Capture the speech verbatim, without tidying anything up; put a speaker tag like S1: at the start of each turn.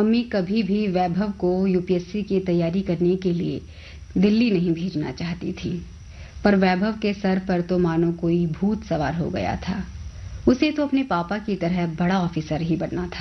S1: Mummy कभी भी वैभव को यूपीएससी की तैयारी करने के लिए दिल्ली नहीं भेजना चाहती थी, पर वैभव के सर पर तो मानो कोई भूत सवार हो गया था। उसे तो अपने पापा की तरह बड़ा ऑफिसर ही बनना था।